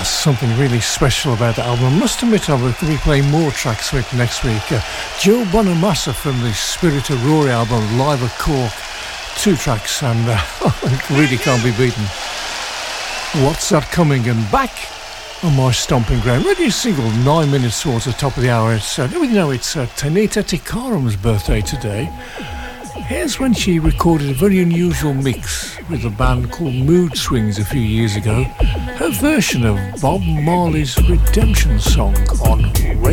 Something really special about the album. I must admit I will be playing more tracks with it next week. Joe Bonamassa from the Spirit of Rory album, Live at Cork. 2 tracks and it really can't be beaten. What's That Coming? And back on my stomping ground. Radio single 9 minutes towards the top of the hour. It's Tanita Tikaram's birthday today. Here's when she recorded a very unusual mix with a band called Mood Swings a few years ago. Her version of Bob Marley's Redemption song on